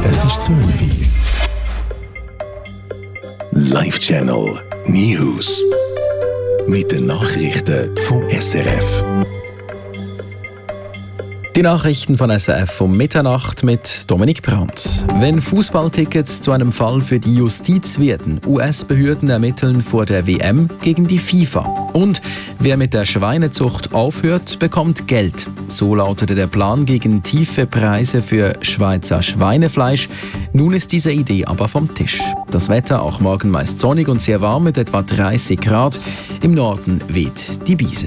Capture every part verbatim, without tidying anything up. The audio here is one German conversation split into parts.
Es ist zwölf Uhr. Live Channel News. Mit den Nachrichten vom S R F. Die Nachrichten von S R F um Mitternacht mit Dominik Brandt. Wenn Fußballtickets zu einem Fall für die Justiz werden, U S-Behörden ermitteln vor der W M gegen die FIFA. Und wer mit der Schweinezucht aufhört, bekommt Geld. So lautete der Plan gegen tiefe Preise für Schweizer Schweinefleisch. Nun ist diese Idee aber vom Tisch. Das Wetter auch morgen meist sonnig und sehr warm mit etwa dreißig Grad. Im Norden weht die Brise.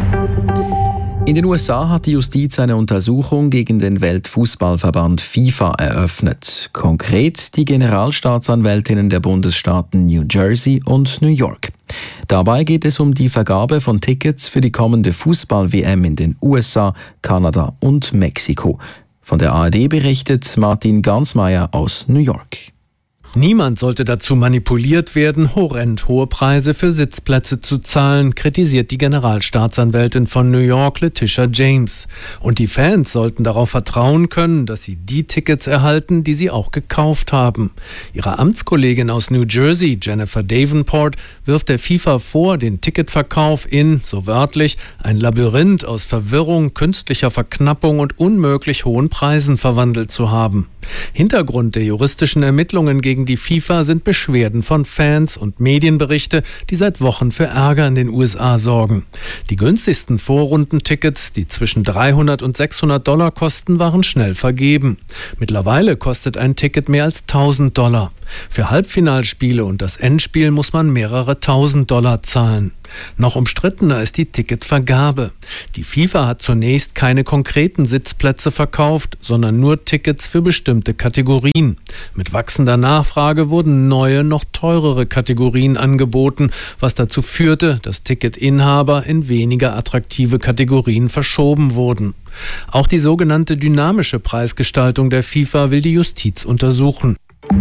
In den U S A hat die Justiz eine Untersuchung gegen den Weltfußballverband FIFA eröffnet. Konkret die Generalstaatsanwältinnen der Bundesstaaten New Jersey und New York. Dabei geht es um die Vergabe von Tickets für die kommende Fußball-W M in den U S A, Kanada und Mexiko. Von der A R D berichtet Martin Gansmeier aus New York. Niemand sollte dazu manipuliert werden, horrend hohe Preise für Sitzplätze zu zahlen, kritisiert die Generalstaatsanwältin von New York, Letitia James. Und die Fans sollten darauf vertrauen können, dass sie die Tickets erhalten, die sie auch gekauft haben. Ihre Amtskollegin aus New Jersey, Jennifer Davenport, wirft der FIFA vor, den Ticketverkauf in, so wörtlich, ein Labyrinth aus Verwirrung, künstlicher Verknappung und unmöglich hohen Preisen verwandelt zu haben. Hintergrund der juristischen Ermittlungen gegen die FIFA sind Beschwerden von Fans und Medienberichte, die seit Wochen für Ärger in den U S A sorgen. Die günstigsten Vorrundentickets, die zwischen dreihundert und sechshundert Dollar kosten, waren schnell vergeben. Mittlerweile kostet ein Ticket mehr als tausend Dollar. Für Halbfinalspiele und das Endspiel muss man mehrere tausend Dollar zahlen. Noch umstrittener ist die Ticketvergabe. Die FIFA hat zunächst keine konkreten Sitzplätze verkauft, sondern nur Tickets für bestimmte Kategorien. Mit wachsender Nachfrage wurden neue, noch teurere Kategorien angeboten, was dazu führte, dass Ticketinhaber in weniger attraktive Kategorien verschoben wurden. Auch die sogenannte dynamische Preisgestaltung der FIFA will die Justiz untersuchen.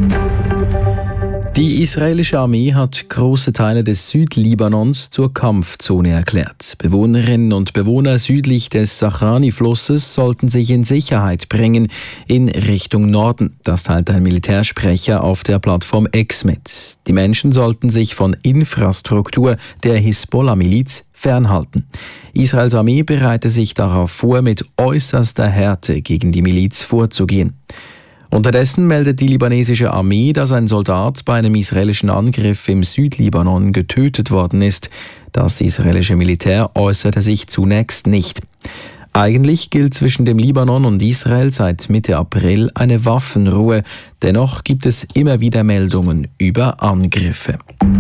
Die israelische Armee hat große Teile des Südlibanons zur Kampfzone erklärt. Bewohnerinnen und Bewohner südlich des Sachrani-Flusses sollten sich in Sicherheit bringen in Richtung Norden. Das teilt ein Militärsprecher auf der Plattform X mit. Die Menschen sollten sich von Infrastruktur der Hisbollah-Miliz fernhalten. Israels Armee bereite sich darauf vor, mit äußerster Härte gegen die Miliz vorzugehen. Unterdessen meldet die libanesische Armee, dass ein Soldat bei einem israelischen Angriff im Südlibanon getötet worden ist. Das israelische Militär äußerte sich zunächst nicht. Eigentlich gilt zwischen dem Libanon und Israel seit Mitte April eine Waffenruhe. Dennoch gibt es immer wieder Meldungen über Angriffe.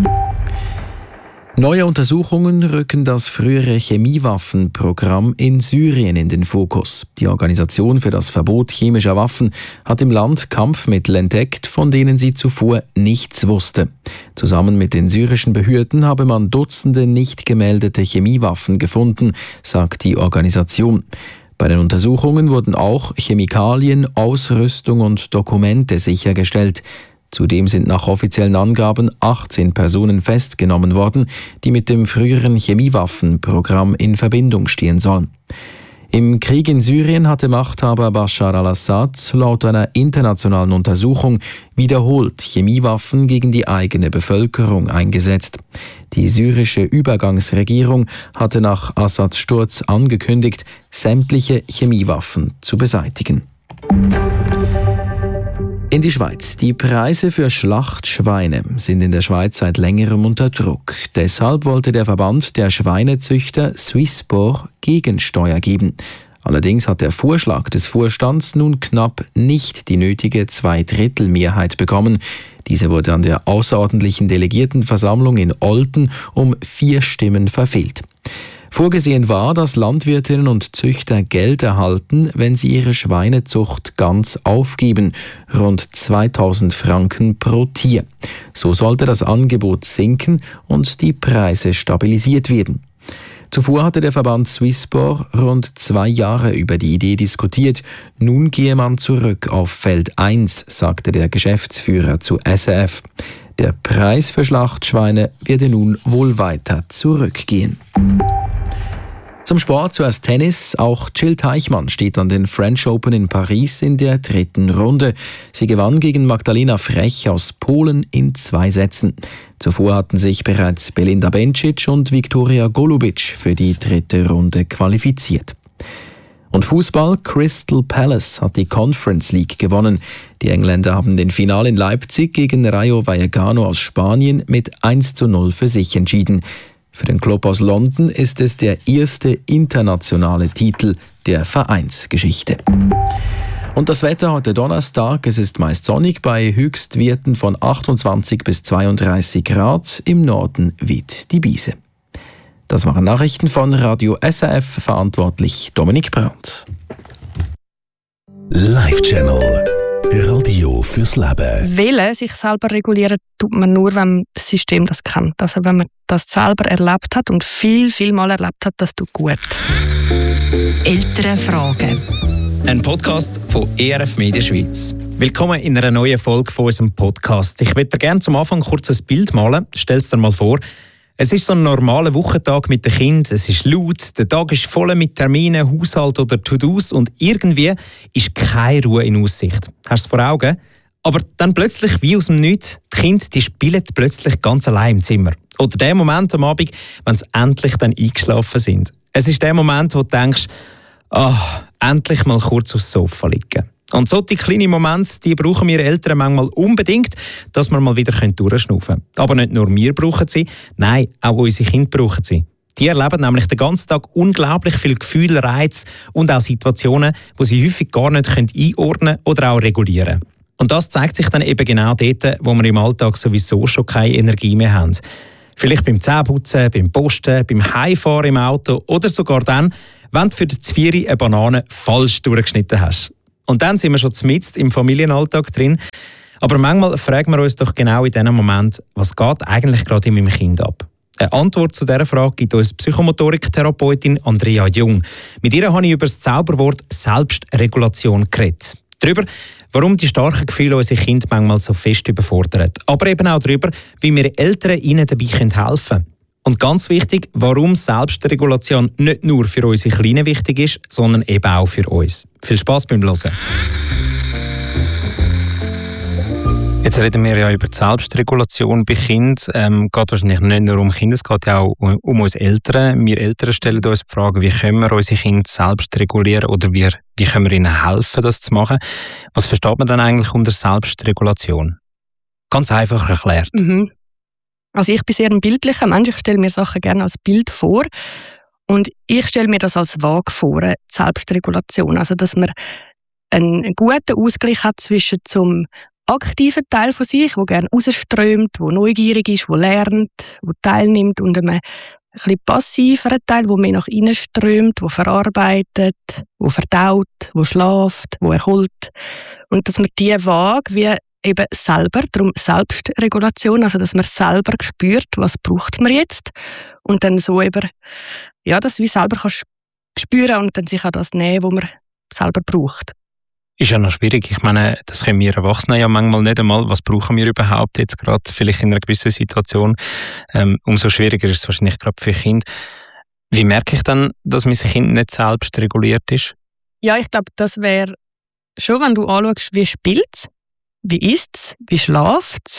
Neue Untersuchungen rücken das frühere Chemiewaffenprogramm in Syrien in den Fokus. Die Organisation für das Verbot chemischer Waffen hat im Land Kampfmittel entdeckt, von denen sie zuvor nichts wusste. Zusammen mit den syrischen Behörden habe man Dutzende nicht gemeldete Chemiewaffen gefunden, sagt die Organisation. Bei den Untersuchungen wurden auch Chemikalien, Ausrüstung und Dokumente sichergestellt. Zudem sind nach offiziellen Angaben achtzehn Personen festgenommen worden, die mit dem früheren Chemiewaffenprogramm in Verbindung stehen sollen. Im Krieg in Syrien hatte Machthaber Bashar al-Assad laut einer internationalen Untersuchung wiederholt Chemiewaffen gegen die eigene Bevölkerung eingesetzt. Die syrische Übergangsregierung hatte nach Assads Sturz angekündigt, sämtliche Chemiewaffen zu beseitigen. In die Schweiz. Die Preise für Schlachtschweine sind in der Schweiz seit längerem unter Druck. Deshalb wollte der Verband der Schweinezüchter Swisspor Gegensteuer geben. Allerdings hat der Vorschlag des Vorstands nun knapp nicht die nötige Zweidrittelmehrheit bekommen. Diese wurde an der außerordentlichen Delegiertenversammlung in Olten um vier Stimmen verfehlt. Vorgesehen war, dass Landwirtinnen und Züchter Geld erhalten, wenn sie ihre Schweinezucht ganz aufgeben, rund zweitausend Franken pro Tier. So sollte das Angebot sinken und die Preise stabilisiert werden. Zuvor hatte der Verband Swisspor rund zwei Jahre über die Idee diskutiert. Nun gehe man zurück auf Feld eins, sagte der Geschäftsführer zu S R F. Der Preis für Schlachtschweine werde nun wohl weiter zurückgehen. Zum Sport zuerst Tennis. Auch Jill Teichmann steht an den French Open in Paris in der dritten Runde. Sie gewann gegen Magdalena Frech aus Polen in zwei Sätzen. Zuvor hatten sich bereits Belinda Bencic und Viktoria Golubic für die dritte Runde qualifiziert. Und Fußball: Crystal Palace hat die Conference League gewonnen. Die Engländer haben den Finale in Leipzig gegen Rayo Vallecano aus Spanien mit eins zu null für sich entschieden. Für den Club aus London ist es der erste internationale Titel der Vereinsgeschichte. Und das Wetter heute Donnerstag: Es ist meist sonnig bei Höchstwerten von achtundzwanzig bis zweiunddreißig Grad. Im Norden weht die Brise. Das waren Nachrichten von Radio S R F, verantwortlich Dominik Brandt. Live-Channel. Radio fürs Leben. Wählen, sich selber regulieren, tut man nur, wenn das System das kennt. Also wenn man das selber erlebt hat und viel, viel mal erlebt hat, das tut gut. Elternfragen. Ein Podcast von E R F Media Schweiz. Willkommen in einer neuen Folge von unserem Podcast. Ich würde dir gerne zum Anfang kurz ein Bild malen. Stell es dir mal vor. Es ist so ein normaler Wochentag mit den Kindern. Es ist laut, der Tag ist voll mit Terminen, Haushalt oder To-Dos und irgendwie ist keine Ruhe in Aussicht. Hast du es vor Augen? Aber dann plötzlich, wie aus dem Nichts, die Kinder die spielen plötzlich ganz allein im Zimmer. Oder der Moment am Abend, wenn sie endlich dann eingeschlafen sind. Es ist der Moment, wo du denkst, ah, oh, endlich mal kurz aufs Sofa liegen. Und solche kleine Momente, die brauchen wir Eltern manchmal unbedingt, dass wir mal wieder durchschnaufen können. Aber nicht nur wir brauchen sie, nein, auch unsere Kinder brauchen sie. Die erleben nämlich den ganzen Tag unglaublich viele Gefühle, Reize und auch Situationen, die sie häufig gar nicht einordnen oder auch regulieren können. Und das zeigt sich dann eben genau dort, wo wir im Alltag sowieso schon keine Energie mehr haben. Vielleicht beim Zähneputzen, beim Posten, beim Heimfahren im Auto oder sogar dann, wenn du für die Zvieri eine Banane falsch durchgeschnitten hast. Und dann sind wir schon mitten im Familienalltag drin. Aber manchmal fragen wir uns doch genau in diesem Moment, was geht eigentlich gerade in meinem Kind ab? Eine Antwort zu dieser Frage gibt uns Psychomotoriktherapeutin Andrea Jung. Mit ihr habe ich über das Zauberwort Selbstregulation geredet. Darüber, warum die starken Gefühle unsere Kinder manchmal so fest überfordern. Aber eben auch darüber, wie wir Eltern ihnen dabei helfen können. Und ganz wichtig, warum Selbstregulation nicht nur für unsere Kleinen wichtig ist, sondern eben auch für uns. Viel Spass beim Hören. Jetzt reden wir ja über die Selbstregulation bei Kindern. Ähm, geht wahrscheinlich nicht nur um Kinder, es geht ja auch um, um uns Eltern. Wir Eltern stellen uns die Frage, wie können wir unsere Kinder selbst regulieren oder wie, wie können wir ihnen helfen, das zu machen. Was versteht man dann eigentlich unter Selbstregulation? Ganz einfach erklärt. Mhm. Also ich bin sehr ein bildlicher Mensch, ich stelle mir Sachen gerne als Bild vor und ich stelle mir das als Waage vor, die Selbstregulation. Also dass man einen guten Ausgleich hat zwischen zum aktiven Teil von sich, der gerne rausströmt, der neugierig ist, der lernt, der teilnimmt und einem ein bisschen passiveren Teil, der mehr nach innen strömt, der verarbeitet, der verdaut, der schläft, der erholt. Und dass man diese Waage wie eben selber, darum Selbstregulation, also dass man selber spürt, was braucht man jetzt und dann so eben, ja, das wie selber kannst spüren und dann sich auch das nehmen, was man selber braucht. Ist ja noch schwierig. Ich meine, das können wir Erwachsene ja manchmal nicht einmal. Was brauchen wir überhaupt jetzt gerade, vielleicht in einer gewissen Situation? Ähm, umso schwieriger ist es wahrscheinlich gerade für Kinder. Wie merke ich dann, dass mein Kind nicht selbst reguliert ist? Ja, ich glaube, das wäre schon, wenn du anschaust, wie spielt es, wie isst es, wie schläft es.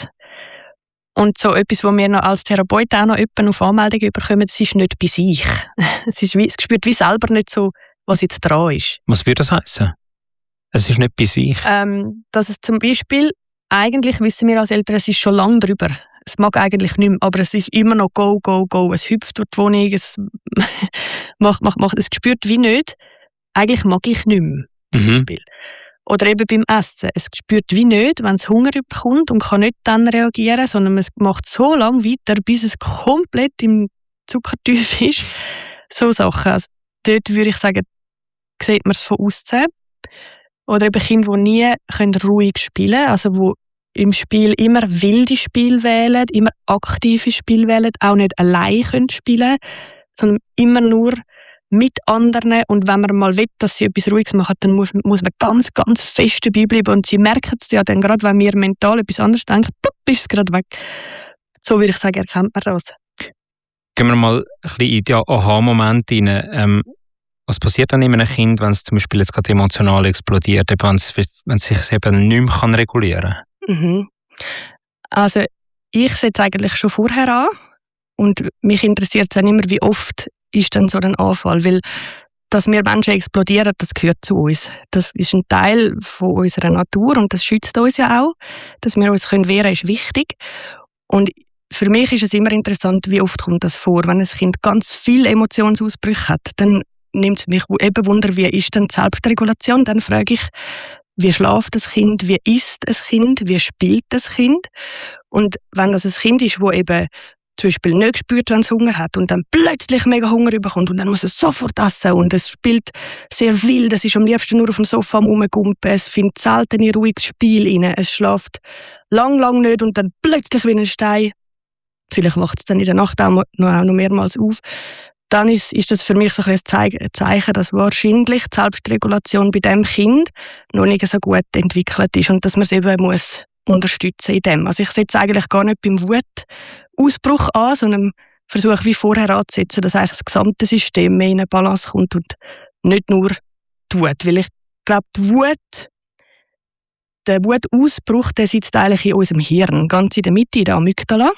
Und so etwas, was wir noch als Therapeut auch noch auf Anmeldungen bekommen, das ist nicht bei sich. Es, ist wie, es spürt wie selber nicht so, was jetzt dran ist. Was würde das heißen? Es ist nicht bei sich? Ähm, dass es zum Beispiel, eigentlich wissen wir als Eltern, es ist schon lange drüber. Es mag eigentlich nicht mehr, aber es ist immer noch go, go, go. Es hüpft durch die Wohnung, es macht, macht, macht. Es spürt wie nicht, eigentlich mag ich nicht mehr, zum mhm. Beispiel. Oder eben beim Essen. Es spürt wie nicht, wenn es Hunger überkommt und kann nicht dann reagieren, sondern es macht so lange weiter, bis es komplett im Zuckertief ist. So Sachen. Also dort würde ich sagen, sieht man es von außen. Oder eben Kinder, die nie können ruhig spielen können, also die im Spiel immer wilde Spiele wählen, immer aktive Spiele wählen, auch nicht allein können spielen, sondern immer nur mit anderen. Und wenn man mal will, dass sie etwas Ruhiges machen, dann muss, muss man ganz, ganz fest dabei bleiben. Und sie merken es ja dann gerade, wenn wir mental etwas anderes denken, pup, ist es gerade weg. So würde ich sagen, erkennt man das. Gehen wir mal ein bisschen in die Aha-Momente rein. Ähm, was passiert dann in einem Kind, wenn es zum Beispiel jetzt gerade emotional explodiert, wenn es, wenn es sich eben nicht mehr regulieren kann? Mhm. Also ich setze eigentlich schon vorher an und mich interessiert es dann immer, wie oft ist dann so ein Anfall, weil dass wir Menschen explodieren, das gehört zu uns. Das ist ein Teil von unserer Natur und das schützt uns ja auch. Dass wir uns wehren können, ist wichtig. Und für mich ist es immer interessant, wie oft kommt das vor. Wenn ein Kind ganz viele Emotionsausbrüche hat, dann nimmt es mich eben Wunder, wie ist denn die Selbstregulation? Dann frage ich, wie schläft das Kind, wie isst das Kind, wie spielt das Kind? Und wenn das ein Kind ist, das eben zum Beispiel nicht spürt, wenn es Hunger hat und dann plötzlich mega Hunger bekommt und dann muss es sofort essen und es spielt sehr wild, es ist am liebsten nur auf dem Sofa rumgumpen, es findet selten ein ruhiges Spiel rein, es schläft lang, lang nicht und dann plötzlich wie ein Stein, vielleicht wacht es dann in der Nacht auch noch, auch noch mehrmals auf, dann ist, ist das für mich so ein Zeichen, dass wahrscheinlich die Selbstregulation bei diesem Kind noch nicht so gut entwickelt ist und dass man es eben muss unterstützen in dem. Also ich setze eigentlich gar nicht beim Wutausbruch an, sondern versuche wie vorher anzusetzen, dass eigentlich das gesamte System mehr in eine Balance kommt und nicht nur die Wut. Weil ich glaube, die Wut, der Wutausbruch, der sitzt eigentlich in unserem Hirn, ganz in der Mitte, in der Amygdala.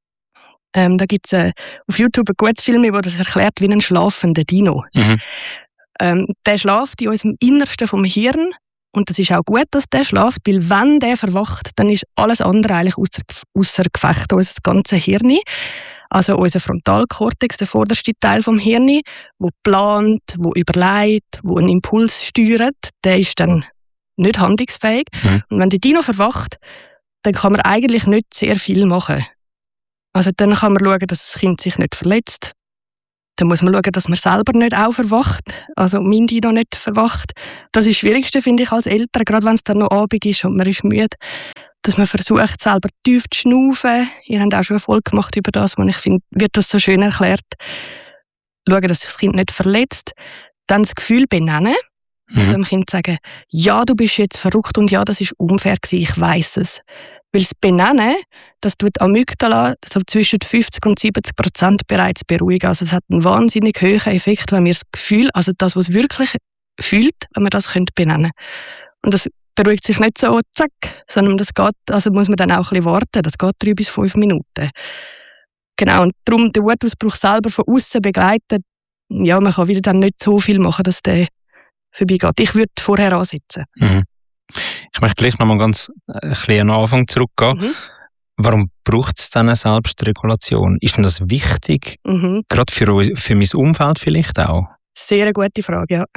Ähm, da gibt es äh, auf YouTube ein gutes Film, wo das erklärt wie ein schlafender Dino. Mhm. Ähm, der schläft in unserem Innersten vom Hirn. Und das ist auch gut, dass der schläft, weil wenn der verwacht, dann ist alles andere eigentlich außer, außer Gefecht, unser ganzes Hirn. Also unser Frontalkortex, der vorderste Teil vom Hirn, wo plant, wo überlegt, wo einen Impuls steuert, der ist dann nicht handlungsfähig. Mhm. Und wenn der Dino verwacht, dann kann man eigentlich nicht sehr viel machen. Also dann kann man schauen, dass das Kind sich nicht verletzt. Dann muss man schauen, dass man selber nicht auch verwacht, also mein Dino nicht verwacht. Das ist das Schwierigste, finde ich, als Eltern, gerade wenn es dann noch Abend ist und man ist müde, dass man versucht, selber tief zu schnaufen. Ihr habt auch schon Erfolg gemacht über das, und ich finde, wird das so schön erklärt. Schauen, dass sich das Kind nicht verletzt. Dann das Gefühl benennen. Mhm. Also dem Kind sagen, ja, du bist jetzt verrückt und ja, das ist unfair gewesen, ich weiss es. Weil das Benennen, das tut Amygdala so zwischen fünfzig und siebzig Prozent bereits beruhigen. Also es hat einen wahnsinnig hohen Effekt, wenn wir das Gefühl, also das, was es wirklich fühlt, wenn wir das benennen können. Und das beruhigt sich nicht so, zack, sondern das geht, also muss man dann auch ein bisschen warten. Das geht drei bis fünf Minuten. Genau, und darum den Wutausbruch selber von außen begleiten, ja, man kann wieder dann nicht so viel machen, dass der vorbeigeht. Ich würde vorher ansetzen. Mhm. Ich möchte gleich noch mal ganz ein bisschen an den Anfang zurückgehen. Mhm. Warum braucht es dann eine Selbstregulation? Ist denn das wichtig? Mhm. Gerade für, für mein Umfeld vielleicht auch? Sehr eine gute Frage, ja.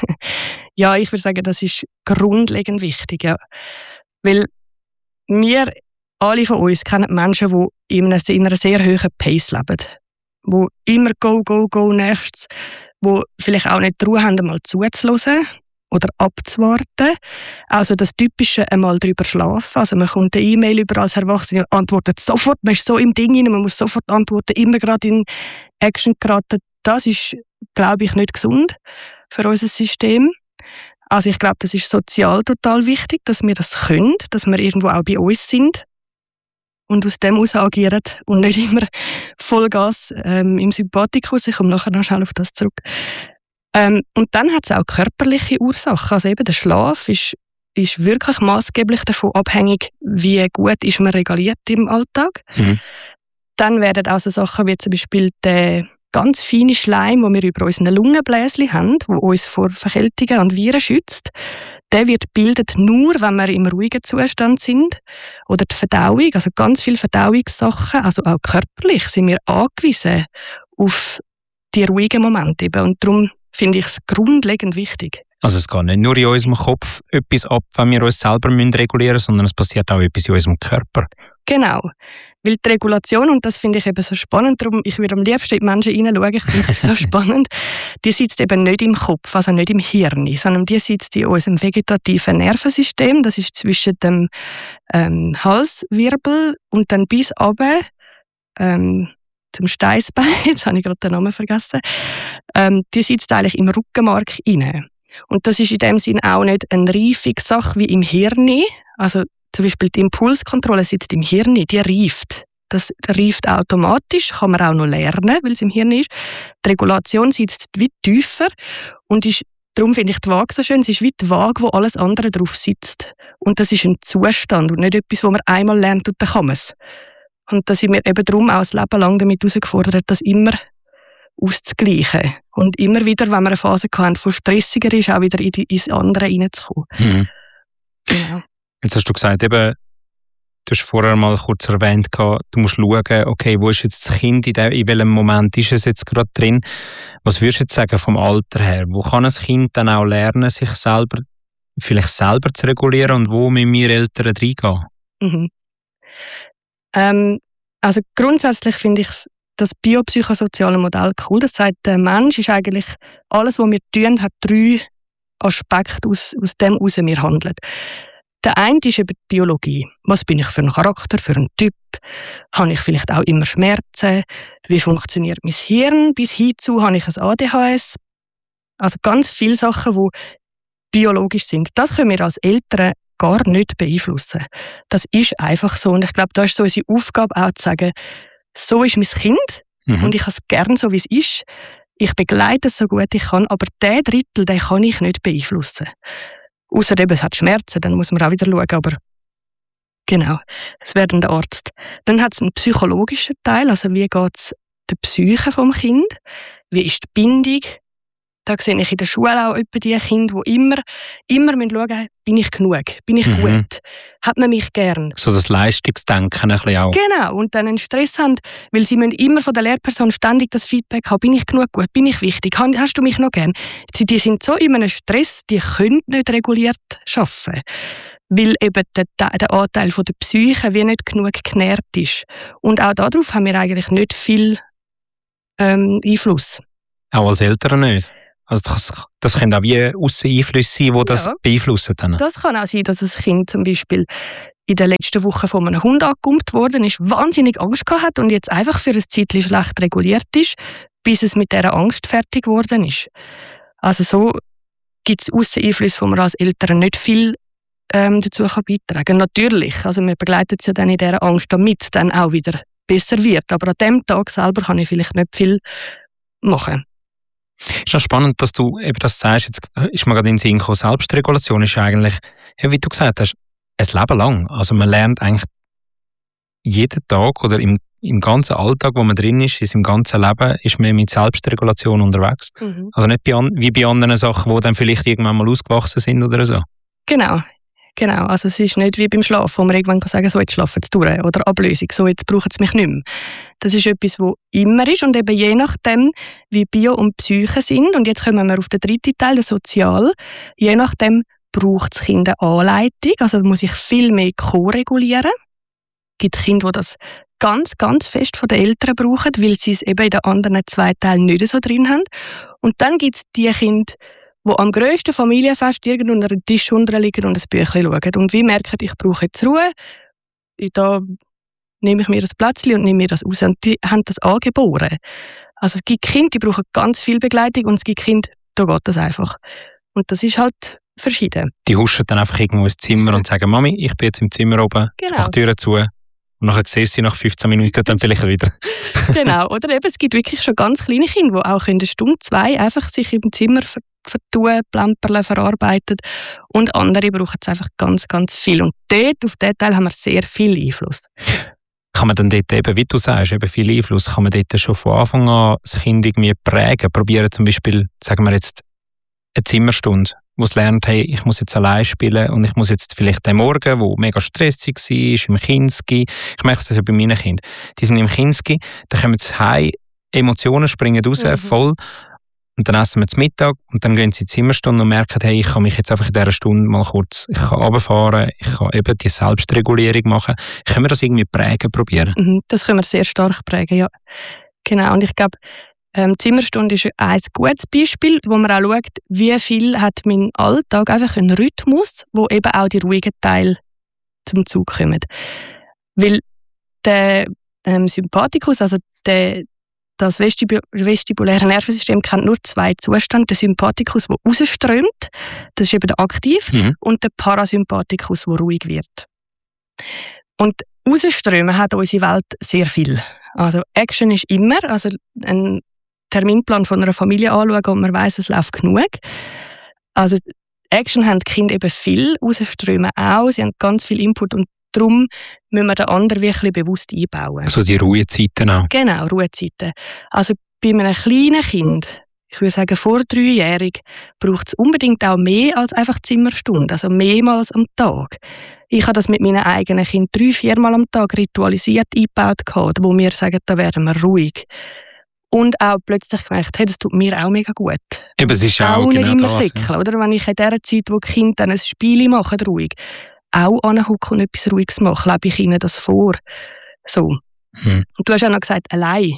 Ja, ich würde sagen, das ist grundlegend wichtig, ja. Weil wir alle von uns kennen Menschen, die in einer, in einer sehr hohen Pace leben. Die immer go, go, go nächstes, die vielleicht auch nicht die Ruhe haben, einmal zuzuhören oder abzuwarten. Also das Typische, einmal drüber schlafen. Also man kommt eine E-Mail über als Erwachsene, antwortet sofort, man ist so im Ding rein, man muss sofort antworten, immer gerade in Action geraten. Das ist, glaube ich, nicht gesund für unser System. Also ich glaube, das ist sozial total wichtig, dass wir das können, dass wir irgendwo auch bei uns sind und aus dem heraus agieren und nicht immer Vollgas ähm, im Sympathikus. Ich komme nachher noch schnell auf das zurück. Ähm, und dann hat es auch körperliche Ursachen. Also eben der Schlaf ist, ist wirklich maßgeblich davon abhängig, wie gut ist man reguliert im Alltag. Mhm. Dann werden auch so Sachen wie zum Beispiel der ganz feine Schleim, den wir über unsere Lungenbläschen haben, der uns vor Verkältungen und Viren schützt, der wird gebildet nur, wenn wir im ruhigen Zustand sind. Oder die Verdauung, also ganz viele Verdauungssachen, also auch körperlich, sind wir angewiesen auf die ruhigen Momente. Und darum finde ich es grundlegend wichtig. Also es geht nicht nur in unserem Kopf etwas ab, wenn wir uns selber regulieren müssen, sondern es passiert auch etwas in unserem Körper. Genau. Weil die Regulation, und das finde ich eben so spannend, darum, ich würde am liebsten in die Menschen hineinschauen, ich finde das so spannend, die sitzt eben nicht im Kopf, also nicht im Hirn, sondern die sitzt in unserem vegetativen Nervensystem, das ist zwischen dem ähm, Halswirbel und dann bis runter, ähm, zum Steißbein, jetzt habe ich gerade den Namen vergessen, ähm, die sitzt eigentlich im Rückenmark inne. Und das ist in dem Sinn auch nicht eine Reifungssache wie im Hirn, also zum Beispiel die Impulskontrolle sitzt im Hirn, die reift. Das reift automatisch, kann man auch noch lernen, weil es im Hirn ist. Die Regulation sitzt weit tiefer und ist, darum finde ich die Waage so schön, es ist wie die Waage, wo alles andere drauf sitzt. Und das ist ein Zustand und nicht etwas, wo man einmal lernt und dann kann man es. Und da sind wir eben darum auch das Leben lang damit herausgefordert, das immer auszugleichen. Und immer wieder, wenn wir eine Phase hatten, von stressiger ist, auch wieder in die, ins andere reinzukommen. Mhm. Genau. Jetzt hast du gesagt, eben, du hast vorher mal kurz erwähnt, du musst schauen, okay, wo ist jetzt das Kind, in, der, in welchem Moment ist es jetzt gerade drin? Was würdest du jetzt sagen vom Alter her? Wo kann ein Kind dann auch lernen, sich selber, vielleicht selber zu regulieren und wo müssen wir Eltern reingehen? Mhm. Ähm, also grundsätzlich finde ich das biopsychosoziale Modell cool. Das sagt, der Mensch ist eigentlich, alles, was wir tun, hat drei Aspekte, aus, aus dem heraus wir handeln. Der eine ist eben die Biologie. Was bin ich für ein Charakter, für ein Typ? Habe ich vielleicht auch immer Schmerzen? Wie funktioniert mein Hirn? Bis hinzu habe ich ein A D H S. Also ganz viele Sachen, die biologisch sind. Das können wir als Eltern gar nicht beeinflussen. Das ist einfach so. Und ich glaube, da ist so unsere Aufgabe auch zu sagen, so ist mein Kind mhm. und ich habe es gerne so, wie es ist. Ich begleite es so gut ich kann, aber der Drittel, den kann ich nicht beeinflussen. Ausser eben, es hat Schmerzen, dann muss man auch wieder schauen, aber genau, es wäre dann der Arzt. Dann hat es einen psychologischen Teil, also wie geht es der Psyche vom Kind, wie ist die Bindung. Da sehe ich in der Schule auch etwa die Kinder, die immer, immer schauen müssen, bin ich genug, bin ich mhm. gut, hat man mich gern. So das Leistungsdenken ein bisschen auch. Genau, und dann einen Stress haben, weil sie müssen immer von der Lehrperson ständig das Feedback haben, bin ich genug gut, bin ich wichtig, hast du mich noch gern? Die sind so in einem Stress, die können nicht reguliert arbeiten, weil eben der, der Anteil von der Psyche wie nicht genug genährt ist. Und auch darauf haben wir eigentlich nicht viel ähm, Einfluss. Auch als Eltern nicht? Also das, das können auch wie Ausseneinflüsse sein, die das ja. beeinflussen. Dann. Das kann auch sein, dass ein Kind zum Beispiel in der letzten Woche von einem Hund angegumpt worden ist, wahnsinnig Angst gehabt hat und jetzt einfach für ein Zeitchen schlecht reguliert ist, bis es mit dieser Angst fertig geworden ist. Also so gibt es Ausseneinflüsse, wo man als Eltern nicht viel ähm, dazu kann beitragen kann. Natürlich, also wir begleiten es ja dann in dieser Angst, damit es dann auch wieder besser wird. Aber an dem Tag selber kann ich vielleicht nicht viel machen. Es ist auch spannend, dass du eben das sagst. Jetzt ist mir gerade in den Sinn gekommen, Selbstregulation ist eigentlich, wie du gesagt hast, ein Leben lang. Also man lernt eigentlich jeden Tag oder im, im ganzen Alltag, wo man drin ist, in seinem ganzen Leben, ist man mit Selbstregulation unterwegs. Mhm. Also nicht bei, wie bei anderen Sachen, die dann vielleicht irgendwann mal ausgewachsen sind oder so. Genau. Genau, also es ist nicht wie beim Schlafen, wo man irgendwann kann sagen, so jetzt schlafen sie durch oder Ablösung, so jetzt brauchen sie mich nicht mehr. Das ist etwas, was immer ist und eben je nachdem, wie Bio und Psyche sind, und jetzt kommen wir auf den dritten Teil, den Sozial, je nachdem braucht das Kind eine Anleitung, also muss ich viel mehr ko-regulieren. Es gibt Kinder, die das ganz, ganz fest von den Eltern brauchen, weil sie es eben in den anderen zwei Teilen nicht so drin haben. Und dann gibt es die Kinder, die am grössten Familienfest irgendwo unter einem Tisch liegen und ein Büchlein schauen. Und wie merken, ich brauche jetzt Ruhe, da nehme ich mir das Plätzchen und nehme mir das raus. Und die haben das angeboren. Also es gibt Kinder, die brauchen ganz viel Begleitung und es gibt Kinder, da geht das einfach. Und das ist halt verschieden. Die huschen dann einfach irgendwo ins Zimmer und sagen, Mami, ich bin jetzt im Zimmer oben, genau. Ich mache die Türen zu. Und nachher siehst du sie nach fünfzehn Minuten dann vielleicht wieder. Genau, oder eben, es gibt wirklich schon ganz kleine Kinder, die auch eine Stunde, zwei einfach sich im Zimmer ver- vertun, plemperle, verarbeitet. Und andere brauchen es einfach ganz, ganz viel. Und dort, auf diesen Teil haben wir sehr viel Einfluss. Kann man dann dort eben, wie du sagst, eben viel Einfluss, kann man dort schon von Anfang an das Kind irgendwie prägen? Probieren zum Beispiel, sagen wir jetzt, eine Zimmerstunde, wo es lernt, hey, ich muss jetzt allein spielen und ich muss jetzt vielleicht den Morgen, wo mega stressig war, im Kinski, ich merke das ja bei meinen Kindern, die sind im Kinski, dann kommen sie heim, Emotionen springen raus, mhm. voll, und dann essen wir zu Mittag und dann gehen sie in die Zimmerstunde und merken, hey, ich kann mich jetzt einfach in dieser Stunde mal kurz, ich kann runterfahren, ich kann eben die Selbstregulierung machen. Können wir das irgendwie prägen, probieren? Mhm, das können wir sehr stark prägen, ja. Genau, und ich glaube, Ähm, die Zimmerstunde ist ein gutes Beispiel, wo man auch schaut, wie viel hat mein Alltag einfach einen Rhythmus, wo eben auch die ruhigen Teile zum Zug kommen. Weil der ähm, Sympathikus, also der, das Vestibul- vestibuläre Nervensystem kennt nur zwei Zustände. Der Sympathikus, der rausströmt, das ist eben der aktiv, mhm. und der Parasympathikus, der ruhig wird. Und Rausströmen hat unsere Welt sehr viel. Also Action ist immer, also ein Terminplan von einer Familie anschauen und man weiss, es läuft genug. Also Action haben die Kinder eben viel, Rausströmen auch, sie haben ganz viel Input und darum müssen wir den anderen wirklich bewusst einbauen. Also die Ruhezeiten auch. Genau, Ruhezeiten. Also bei einem kleinen Kind, ich würde sagen vor dreijährig, braucht es unbedingt auch mehr als einfach Zimmerstunde, also mehrmals am Tag. Ich habe das mit meinen eigenen Kindern drei, viermal am Tag ritualisiert eingebaut, wo wir sagen, da werden wir ruhig. Und auch plötzlich gemerkt, hey, das tut mir auch mega gut. Eben, es ist auch, auch nicht genau immer das, säckeln, ja. oder? Wenn ich in der Zeit, wo die Kinder dann ein Spiel machen, ruhig, auch anhocken und etwas Ruhiges machen, lebe ich ihnen das vor. So. Hm. Und du hast ja noch gesagt, allein.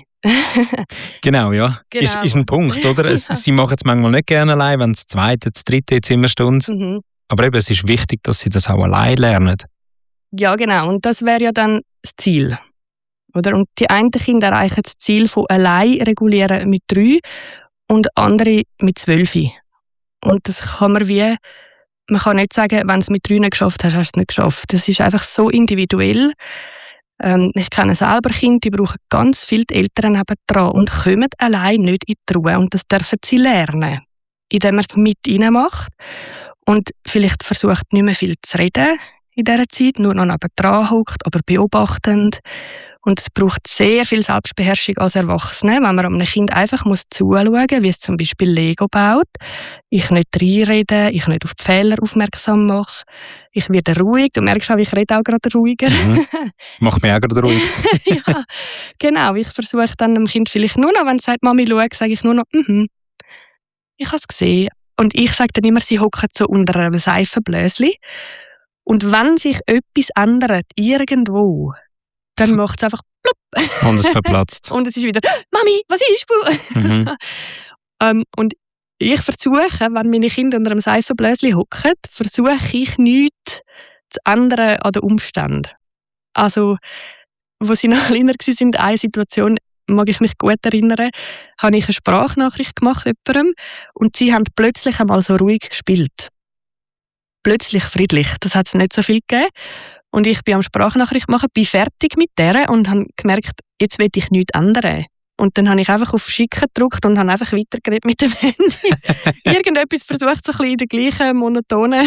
Genau, ja. Genau. Ist, ist ein Punkt, oder? Es, sie machen es manchmal nicht gerne allein, wenn es zweite, das dritte Zimmerstunde. Mhm. Aber eben, es ist wichtig, dass sie das auch allein lernen. Ja, genau. Und das wäre ja dann das Ziel. Oder? Und die einen Kinder erreichen das Ziel von allein regulieren mit drei und andere mit zwölf. Und das kann man wie, man kann nicht sagen, wenn du es mit drei nicht geschafft hast, hast du es nicht geschafft. Das ist einfach so individuell. Ähm, ich kenne selber Kinder, die brauchen ganz viel die Eltern nebendran und kommen allein nicht in die Ruhe. Und das dürfen sie lernen, indem man es mit ihnen macht und vielleicht versucht, nicht mehr viel zu reden in dieser Zeit, nur noch nebendran hockt, aber beobachtend. Und es braucht sehr viel Selbstbeherrschung als Erwachsene, wenn man einem Kind einfach muss zuschauen muss, wie es zum Beispiel Lego baut. Ich nicht reinrede, ich nicht auf die Fehler aufmerksam mache. Ich werde ruhig. Du merkst auch, ich rede auch gerade ruhiger. Mhm. Macht mich auch gerade ruhig. Ja, genau. Ich versuche dann dem Kind vielleicht nur noch, wenn es sagt, Mami, schau, sage ich nur noch, mhm. Ich habe es gesehen. Und ich sage dann immer, sie hocken so unter einem Seifenbläschen. Und wenn sich etwas ändert, irgendwo, dann macht es einfach plupp. Und es verplatzt. Und es ist wieder, Mami, was ist du? Mhm. ähm, und ich versuche, wenn meine Kinder unter einem Seifenbläschen hocken, versuche ich nichts zu ändern an den Umständen. Also, als sie noch kleiner waren, eine Situation, mag ich mich gut erinnern, habe ich eine Sprachnachricht gemacht jemandem und sie haben plötzlich einmal so ruhig gespielt. Plötzlich friedlich. Das hat es nicht so viel gegeben. Und ich bin am Sprachnachricht machen, bin fertig mit der und habe gemerkt, jetzt will ich nichts ändern. Und dann habe ich einfach auf Schicken gedrückt und habe einfach weitergeredet mit dem Handy. Irgendetwas versucht, so ein bisschen in der gleichen monotonen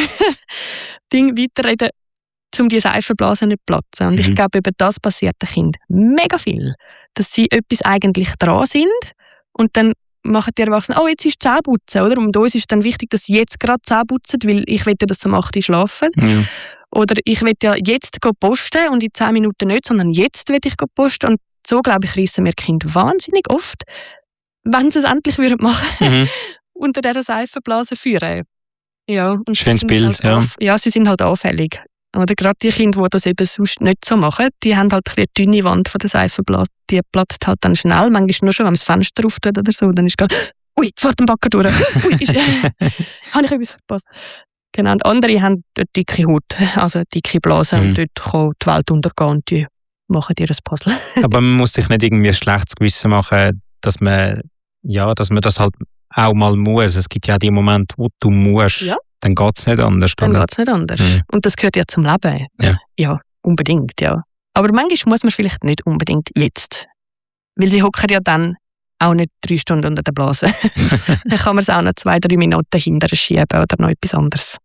Ding weiterreden, um die Seifenblasen nicht zu platzen. Und mhm. ich glaube, eben das passiert den Kindern mega viel. Dass sie etwas eigentlich dran sind und dann machen die Erwachsenen, oh, jetzt ist Zähneputzen, oder? Und uns ist dann wichtig, dass sie jetzt gerade Zähne putzen, weil ich will ja, dass sie um acht Uhr schlafen. Ja. Oder ich will ja jetzt posten und in zehn Minuten nicht, sondern jetzt will ich posten. Und so, glaube ich, reissen wir Kinder wahnsinnig oft, wenn sie es endlich würden machen, mhm. unter dieser Seifenblase führen. Ja, und schönes Bild, halt ja. Auf, ja, sie sind halt anfällig. Oder gerade die Kinder, die das eben sonst nicht so machen, die haben halt eine dünne Wand von der Seifenblase. Die platzt halt dann schnell, manchmal nur schon, wenn man das Fenster auftut oder so. Dann ist es ui, fährt den Backen durch. Ui, ist, habe ich etwas verpasst. Genau, und andere haben eine dicke Haut, also eine dicke Blase. Mhm. Und dort kann die Welt untergehen und die machen dir ein Puzzle. Aber man muss sich nicht irgendwie ein schlechtes Gewissen machen, dass man, ja, dass man das halt auch mal muss. Es gibt ja die Momente, wo du musst. Ja. Dann geht es nicht anders. Dann geht es nicht anders. Mhm. Und das gehört ja zum Leben. Ja. Ja, unbedingt, ja. Aber manchmal muss man vielleicht nicht unbedingt jetzt. Weil sie hocken ja dann auch nicht drei Stunden unter der Blase. Dann kann man es auch noch zwei, drei Minuten hinterher schieben oder noch etwas anderes.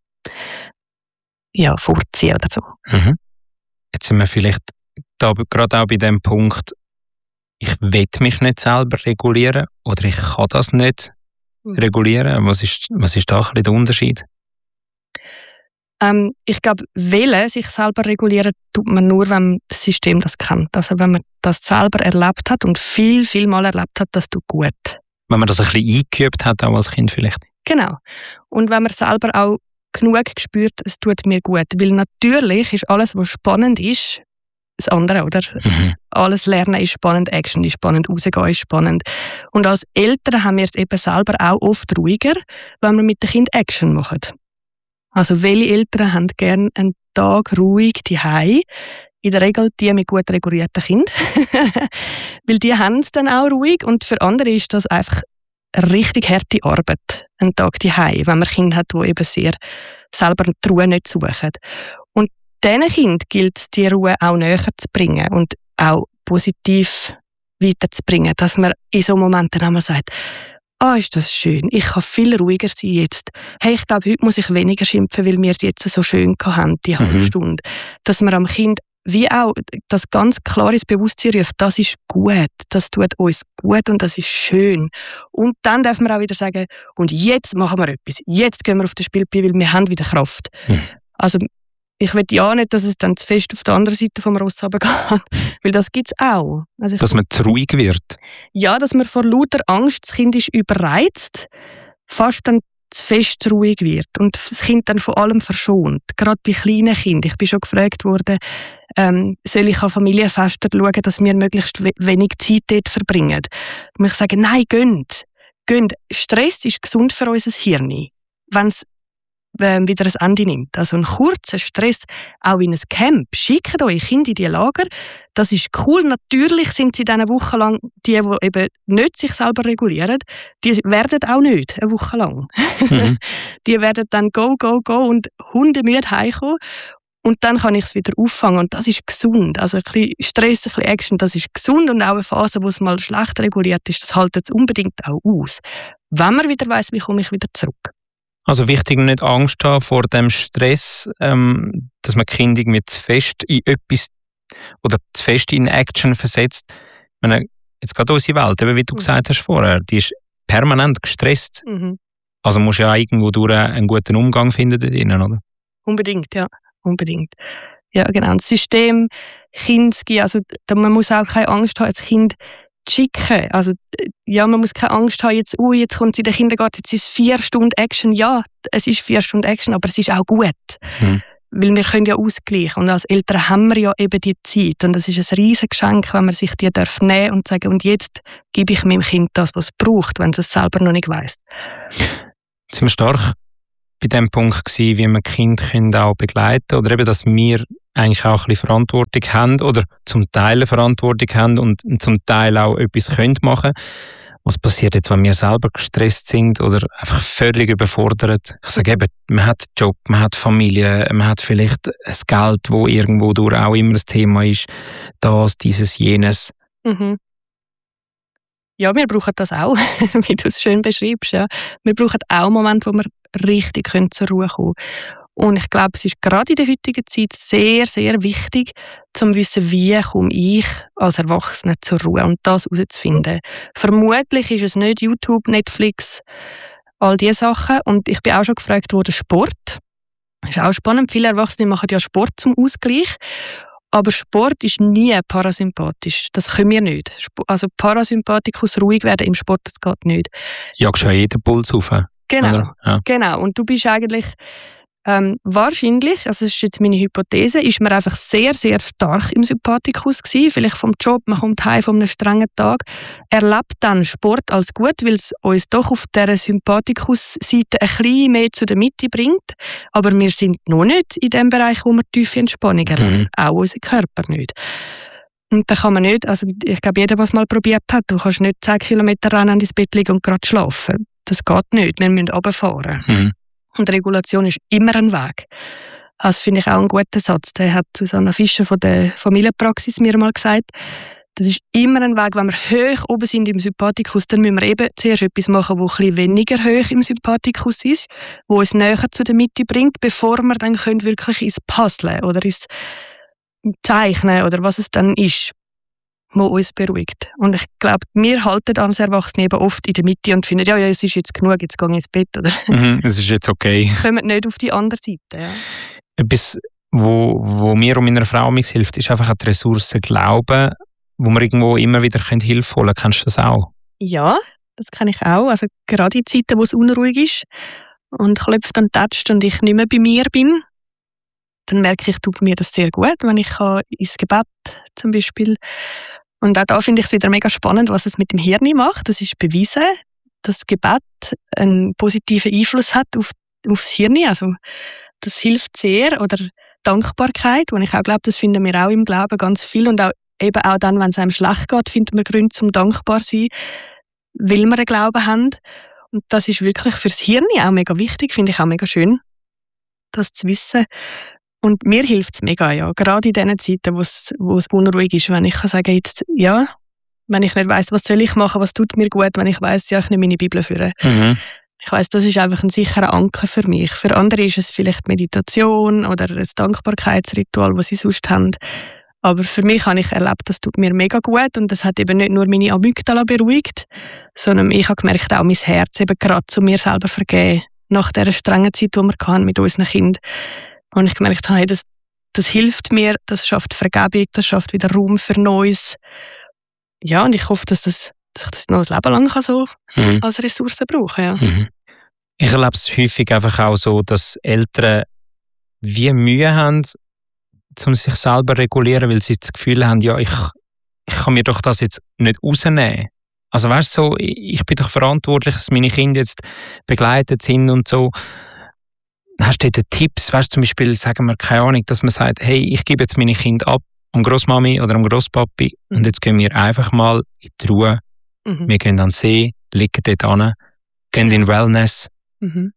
Ja, vorziehen oder so. Mhm. Jetzt sind wir vielleicht da gerade auch bei dem Punkt, ich will mich nicht selber regulieren oder ich kann das nicht mhm. regulieren. Was ist, was ist da ein bisschen der Unterschied? Ähm, ich glaube, wollen sich selber regulieren, tut man nur, wenn man das System das kennt. Also wenn man das selber erlebt hat und viel, viel mal erlebt hat, das tut gut. Wenn man das ein bisschen eingeübt hat, auch als Kind vielleicht. Genau. Und wenn man selber auch genug gespürt, es tut mir gut. Weil natürlich ist alles, was spannend ist, das andere, oder? Mhm. Alles Lernen ist spannend, Action ist spannend, rausgehen ist spannend. Und als Eltern haben wir es eben selber auch oft ruhiger, wenn wir mit dem Kind Action machen. Also welche Eltern haben gerne einen Tag ruhig daheim? In der Regel die mit gut regulierten Kindern. Weil die haben es dann auch ruhig und für andere ist das einfach eine richtig harte Arbeit, einen Tag daheim, wenn man Kinder hat, die eben sehr selber die Ruhe nicht suchen. Und diesen Kindern gilt es, die Ruhe auch näher zu bringen und auch positiv weiterzubringen, dass man in so Momenten einmal sagt, ah, oh, ist das schön, ich kann viel ruhiger sein jetzt. Hey, ich glaube, heute muss ich weniger schimpfen, weil wir es jetzt so schön hatten, die halbe mhm. Stunde. Dass man am Kind wie auch das ganz klar ins Bewusstsein ruft, das ist gut, das tut uns gut und das ist schön. Und dann darf man auch wieder sagen, und jetzt machen wir etwas, jetzt gehen wir auf den Spielplatz, weil wir haben wieder Kraft. Mhm. Also ich will ja nicht, dass es dann zu fest auf der anderen Seite vom Ross runtergeht, weil das gibt es auch. Also dass man zu ruhig wird? Ja, dass man vor lauter Angst, das Kind ist überreizt, fast dann zu fest ruhig wird und das Kind dann von allem verschont. Gerade bei kleinen Kindern. Ich bin schon gefragt worden, ähm, soll ich an Familienfesten schauen, dass wir möglichst wenig Zeit dort verbringen. Und ich sage, nein, gönnt. Gönnt. Stress ist gesund für unser Hirn. Wenn es ähm, wieder ein Ende nimmt. Also ein kurzer Stress, auch in ein Camp. Schickt eure Kinder in die Lager. Das ist cool. Natürlich sind sie dann eine Woche lang, die, die eben nicht sich selber regulieren, die werden auch nicht eine Woche lang. Mhm. Die werden dann go, go, go und hundemüde heimkommen. Und dann kann ich es wieder auffangen. Und das ist gesund. Also ein bisschen Stress, ein bisschen Action, das ist gesund. Und auch eine Phase, wo es mal schlecht reguliert ist, das hält es unbedingt auch aus. Wenn man wieder weiss, wie komme ich wieder zurück. Also wichtig, nicht Angst haben vor dem Stress, ähm, dass man Kinder irgendwie zu fest in etwas oder zu fest in Action versetzt. Ich meine, jetzt gerade unsere Welt, eben wie du mhm. gesagt hast vorher, die ist permanent gestresst. Mhm. Also musst du ja irgendwo durch einen guten Umgang finden da drinnen, oder? Unbedingt, ja. Unbedingt. Ja, genau. Das System Kinski, also man muss auch keine Angst haben, als Kind zu schicken. Also ja, man muss keine Angst haben, jetzt, oh, jetzt kommt sie in den Kindergarten, jetzt ist es vier Stunden Action. Ja, es ist vier Stunden Action, aber es ist auch gut. Mhm. Weil wir können ja ausgleichen. Und als Eltern haben wir ja eben die Zeit. Und es ist ein riesiges Geschenk, wenn man sich die darf nehmen und sagen, und jetzt gebe ich meinem Kind das, was es braucht, wenn es es selber noch nicht weiss. Jetzt sind wir stark bei dem Punkt gewesen, wie wir Kinder auch begleiten können. Oder eben, dass wir eigentlich auch ein bisschen Verantwortung haben oder zum Teil eine Verantwortung haben und zum Teil auch etwas können machen. Was passiert jetzt, wenn wir selber gestresst sind oder einfach völlig überfordert? Ich sage eben, man hat Job, man hat Familie, man hat vielleicht ein Geld, wo irgendwo durch auch immer das Thema ist. Das, dieses, jenes. Mhm. Ja, wir brauchen das auch, wie du es schön beschreibst. Ja. Wir brauchen auch Momente, wo wir richtig können zur Ruhe kommen können. Und ich glaube, es ist gerade in der heutigen Zeit sehr, sehr wichtig, zu wissen, wie komme ich als Erwachsene zur Ruhe und das herauszufinden. Vermutlich ist es nicht YouTube, Netflix, all diese Sachen. Und ich bin auch schon gefragt worden, Sport. Das ist auch spannend. Viele Erwachsene machen ja Sport zum Ausgleich. Aber Sport ist nie parasympathisch. Das können wir nicht. Also Parasympathikus ruhig werden im Sport, das geht nicht. Jagst du ja jeden Puls auf. Genau, ja. Genau. Und du bist eigentlich ähm, wahrscheinlich, also das ist jetzt meine Hypothese, ist man einfach sehr, sehr stark im Sympathikus gewesen. Vielleicht vom Job, man kommt heim von einem strengen Tag, erlebt dann Sport als gut, weil es uns doch auf dieser Sympathikus-Seite ein bisschen mehr zu der Mitte bringt. Aber wir sind noch nicht in dem Bereich, wo wir tiefe Entspannung erleben. Mhm. Auch unser Körper nicht. Und da kann man nicht, also ich glaube, jeder, der es mal probiert hat, du kannst nicht zehn Kilometer rennen ins Bett liegen und gerade schlafen. Das geht nicht, wir müssen runterfahren. Mhm. Und Regulation ist immer ein Weg. Das finde ich auch einen guten Satz. Der hat Susanna Fischer von der Familienpraxis mir mal gesagt. Das ist immer ein Weg, wenn wir hoch oben sind im Sympathikus, dann müssen wir eben zuerst etwas machen, das ein bisschen weniger hoch im Sympathikus ist, wo uns näher zu der Mitte bringt, bevor wir dann können wirklich ins Puzzlen oder ins Zeichnen oder was es dann ist, was uns beruhigt. Und ich glaube, wir halten als Erwachsene eben oft in der Mitte und finden, ja, ja, es ist jetzt genug, jetzt gehe ich ins Bett. Oder? Mhm, es ist jetzt okay. Kommen nicht auf die andere Seite. Ja. Etwas, wo, wo mir und meiner Frau mich hilft, ist einfach an die Ressource Glauben, wo wir irgendwo immer wieder Hilfe holen können. Kennst du das auch? Ja, das kenne ich auch. Also gerade in Zeiten, wo es unruhig ist und klopft und tätscht und ich nicht mehr bei mir bin, dann merke ich, tut mir das sehr gut, wenn ich ins Gebet zum Beispiel. Und auch da finde ich es wieder mega spannend, was es mit dem Hirn macht. Das ist bewiesen, dass Gebet einen positiven Einfluss hat auf, aufs Hirn. Also das hilft sehr. Oder Dankbarkeit, wo ich auch glaube, das finden wir auch im Glauben ganz viel. Und auch, eben auch dann, wenn es einem schlecht geht, finden wir Gründe zum dankbar sein, weil wir einen Glauben haben. Und das ist wirklich fürs Hirn auch mega wichtig, finde ich auch mega schön, das zu wissen. Und mir hilft es mega, ja. Gerade in diesen Zeiten, wo es, wo es unruhig ist, wenn ich kann sagen, jetzt, ja, wenn ich nicht weiss, was soll ich machen, was tut mir gut, wenn ich weiss, ja, ich nehme meine Bibel führen. Mhm. Ich weiss, das ist einfach ein sicherer Anker für mich. Für andere ist es vielleicht Meditation oder ein Dankbarkeitsritual, das sie sonst haben. Aber für mich habe ich erlebt, das tut mir mega gut und das hat eben nicht nur meine Amygdala beruhigt, sondern ich habe gemerkt, auch mein Herz eben gerade zu mir selber vergeben. Nach dieser strengen Zeit, die wir hatten mit unseren Kindern. Und ich gemerkt habe, hey, das, das hilft mir, das schafft Vergebung, das schafft wieder Raum für Neues. Ja, und ich hoffe, dass, das, dass ich das noch ein Leben lang kann so mhm. als Ressource brauchen kann. Ja. Mhm. Ich erlebe es häufig einfach auch so, dass Eltern wie Mühe haben, um sich selber zu regulieren, weil sie das Gefühl haben, ja, ich, ich kann mir doch das jetzt nicht rausnehmen. Also weißt du, so, ich bin doch verantwortlich, dass meine Kinder jetzt begleitet sind und so. Hast du dort Tipps, weißt du, zum Beispiel, sagen wir, keine Ahnung, dass man sagt, hey, ich gebe jetzt meine Kinder ab am Grossmami oder am Grosspapi mhm. und jetzt gehen wir einfach mal in die Ruhe. Mhm. Wir gehen an den See, liegen dort an, gehen in Wellness. Mhm.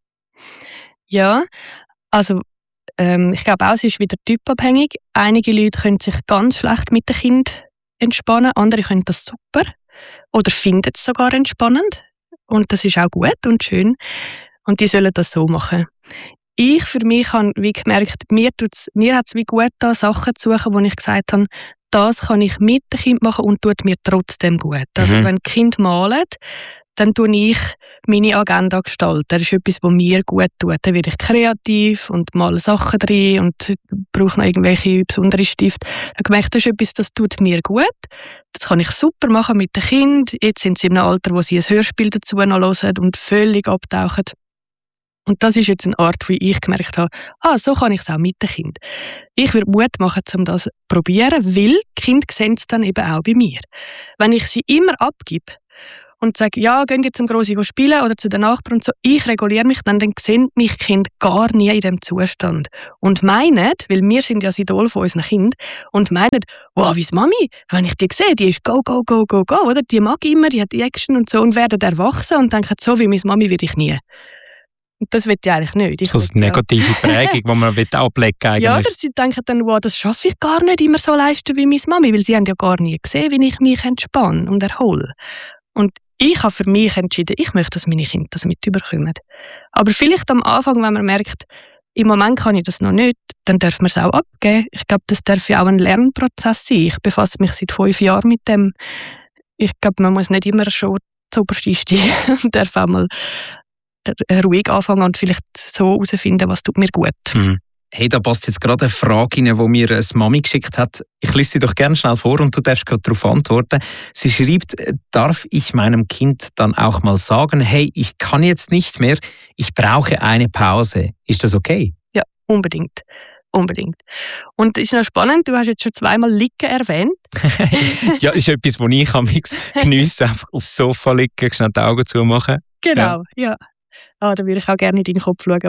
Ja, also ähm, ich glaube auch, es ist wieder typabhängig. Einige Leute können sich ganz schlecht mit dem Kind entspannen, andere können das super oder finden es sogar entspannend und das ist auch gut und schön und die sollen das so machen. Ich für mich habe wie gemerkt, mir, mir hat es wie gut da Sachen zu suchen, wo ich gesagt habe, das kann ich mit dem Kind machen und tut mir trotzdem gut. Also mhm. wenn die Kinder malen, dann tue ich meine Agenda gestalten. Das ist etwas, was mir gut tut. Dann werde ich kreativ und male Sachen drin und brauche noch irgendwelche besonderen Stifte. Ich habe gemerkt, das ist etwas, das tut mir gut. Das kann ich super machen mit den Kindern. Jetzt sind sie in einem Alter, wo sie ein Hörspiel dazu noch hören und völlig abtauchen. Und das ist jetzt eine Art, wie ich gemerkt habe, ah, so kann ich es auch mit den Kindern. Ich würde Mut machen, um das zu probieren, weil die Kinder sehen es dann eben auch bei mir. Wenn ich sie immer abgebe und sage, ja, gehen jetzt zum Grossi spielen oder zu den Nachbarn und so, ich reguliere mich, dann, dann sehen mich Kinder gar nie in diesem Zustand. Und meinen, weil wir sind ja das Idol von unseren Kindern, und meinen, wow, wie Mami, wenn ich die sehe, die ist go, go, go, go, go, oder? Die mag immer, die hat die Action und so, und werden erwachsen und denken, so wie meine Mami will ich nie. Und das will ich eigentlich nicht. Ich so eine negative Prägung, die man ablegen will. Ja, oder sie denken dann, wow, das schaffe ich gar nicht immer so leisten wie meine Mami, weil sie haben ja gar nie gesehen, wie ich mich entspanne und erhole. Und ich habe für mich entschieden, ich möchte, dass meine Kinder das mitbekommen. Aber vielleicht am Anfang, wenn man merkt, im Moment kann ich das noch nicht, dann darf man es auch abgeben. Ich glaube, das darf ja auch ein Lernprozess sein. Ich befasse mich seit fünf Jahren mit dem. Ich glaube, man muss nicht immer schon zuoberst einsteigen und darf auch mal ruhig anfangen und vielleicht so herausfinden, was tut mir gut. Mhm. Hey, da passt jetzt gerade eine Frage rein, die mir eine Mami geschickt hat. Ich lese sie doch gerne schnell vor und du darfst gerade darauf antworten. Sie schreibt, darf ich meinem Kind dann auch mal sagen, hey, ich kann jetzt nicht mehr, ich brauche eine Pause. Ist das okay? Ja, unbedingt. Unbedingt. Und es ist noch spannend, du hast jetzt schon zweimal Liegen erwähnt. Ja, das ist etwas, was ich am geniessen, einfach aufs Sofa liegen, schnell die Augen zumachen. Genau, ja. ja. Ah, da würde ich auch gerne in deinen Kopf schauen,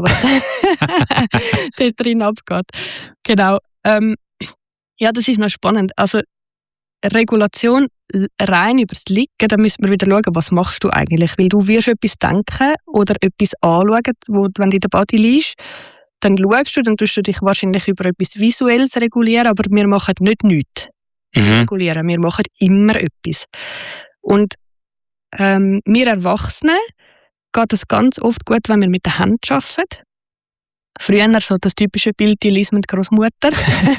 was dort drin abgeht. Genau. Ähm, ja, das ist noch spannend. Also Regulation rein übers Liegen, da müssen wir wieder schauen, was machst du eigentlich? Weil du wirst etwas denken oder etwas anschauen, wo, wenn du in der Body liegst, dann schaust du, dann tust du dich wahrscheinlich über etwas Visuelles regulieren, aber wir machen nicht nichts mhm. regulieren. Wir machen immer etwas. Und ähm, wir Erwachsenen geht es ganz oft gut, wenn wir mit der Hand arbeiten. Früher so das typische Bild, die liest mit Großmutter.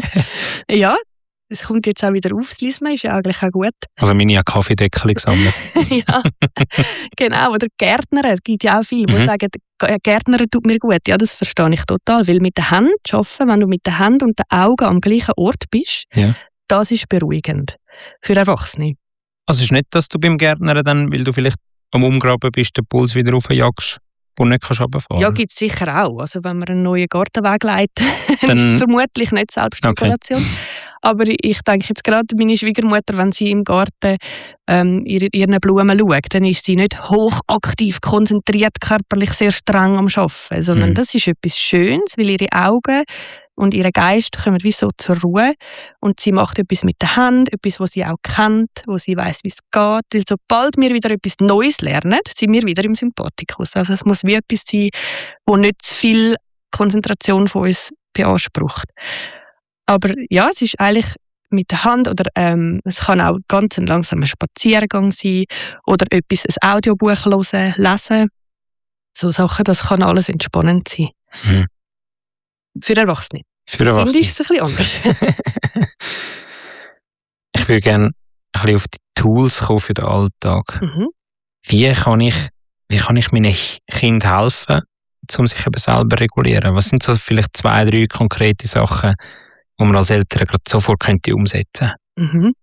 Ja, es kommt jetzt auch wieder auf, das liest man, ist ja eigentlich auch gut. Also meine Kaffeedeckel gesammelt. Ja, genau. Oder Gärtner, es gibt ja auch viele, die mhm. sagen, Gärtner tut mir gut. Ja, das verstehe ich total, weil mit der Hand arbeiten, wenn du mit der Hand und den Augen am gleichen Ort bist, ja. das ist beruhigend für Erwachsene. Also es ist nicht, dass du beim Gärtner dann, weil du vielleicht am Umgraben bist, den Puls wieder raufjagst und nicht kannst runterfahren? Ja, gibt es sicher auch. Also wenn man einen neuen Gartenweg leitet, dann ist es vermutlich nicht Selbstregulation. Okay. Aber ich denke jetzt gerade, meine Schwiegermutter, wenn sie im Garten ähm, ihre, ihren Blumen schaut, dann ist sie nicht hochaktiv, konzentriert, körperlich sehr streng am Arbeiten, sondern mhm. das ist etwas Schönes, weil ihre Augen und ihr Geist kommen wie so zur Ruhe und sie macht etwas mit der Hand, etwas, was sie auch kennt, wo sie weiss, wie es geht. Weil sobald wir wieder etwas Neues lernen, sind wir wieder im Sympathikus. Also es muss wie etwas sein, wo nicht zu viel Konzentration von uns beansprucht. Aber ja, es ist eigentlich mit der Hand oder ähm, es kann auch ganz ein langsamer Spaziergang sein oder etwas, ein Audiobuch hören, lesen. So Sachen, das kann alles entspannend sein. Mhm. Für Erwachsene. Für Erwachsene. Finde ich es ein bisschen anders. Ich würde gerne ein bisschen auf die Tools kommen für den Alltag. Mhm. Wie kann ich, wie kann ich meinen Kindern helfen, um sich eben selber zu regulieren? Was sind so vielleicht zwei, drei konkrete Sachen, die man als Eltern gerade sofort könnte umsetzen könnte? Mhm.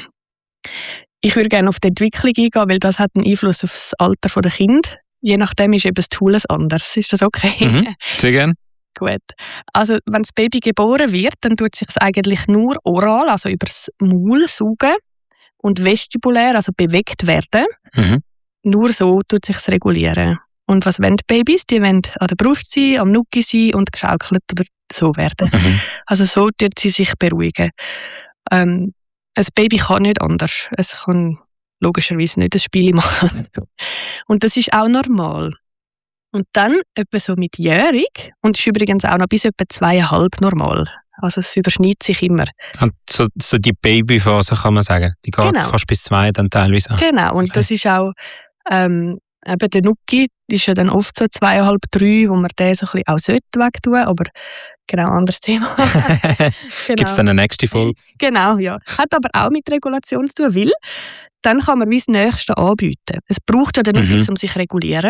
Ich würde gerne auf die Entwicklung eingehen, weil das hat einen Einfluss auf das Alter der Kinder. Je nachdem ist eben das Tool anders. Ist das okay? Mhm. Sehr gerne. Gut. Also, wenn das Baby geboren wird, dann tut es sich eigentlich nur oral, also über das Maul saugen und vestibulär, also bewegt werden. Mhm. Nur so tut es sich regulieren. Und was wollen die Babys? Die wollen an der Brust sein, am Nucki sein und geschaukelt oder so werden. Mhm. Also so tut sie sich beruhigen. Ähm, ein Baby kann nicht anders. Es kann logischerweise nicht ein Spiel machen. Und das ist auch normal. Und dann etwa so mit jährig, und das ist übrigens auch noch bis etwa zweieinhalb normal. Also es überschneidet sich immer. Und so, so die Babyphase kann man sagen, die geht Genau. fast bis zwei dann teilweise an. Genau, und Okay. das ist auch, ähm, eben der Nucki ist ja dann oft so zweieinhalb, drei, wo man den so ein bisschen auch sollte wegtun, aber genau, anderes Thema. Gibt es dann eine nächste Folge? Genau, ja. Hat aber auch mit Regulation zu tun, weil dann kann man wie das Nächste anbieten. Es braucht ja den Nucki, Mhm. um sich zu regulieren.